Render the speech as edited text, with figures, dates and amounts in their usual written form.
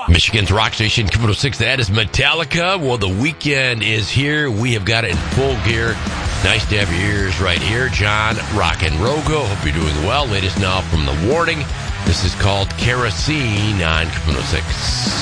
Michigan's rock station, Capital 6, that is Metallica. Well, the weekend is here. We have got it in full gear. Nice to have your ears right here. John Rock and Rogo. Hope you're doing well. Latest now from The Warning. This is called Kerosene on Capital 6.